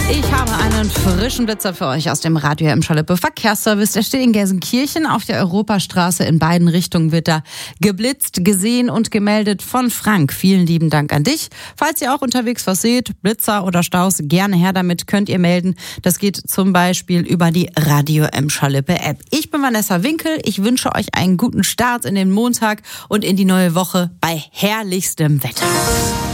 Ich habe einen frischen Blitzer für euch aus dem Radio Emscher-Lippe Verkehrsservice. Der steht in Gelsenkirchen. Auf der Europastraße in beiden Richtungen wird da geblitzt, gesehen und gemeldet von Frank. Vielen lieben Dank an dich. Falls ihr auch unterwegs was seht, Blitzer oder Staus, gerne her damit, könnt ihr melden. Das geht zum Beispiel über die Radio Emscher-Lippe App. Ich bin Vanessa Winkel. Ich wünsche euch einen guten Start in den Montag und in die neue Woche bei herrlichstem Wetter.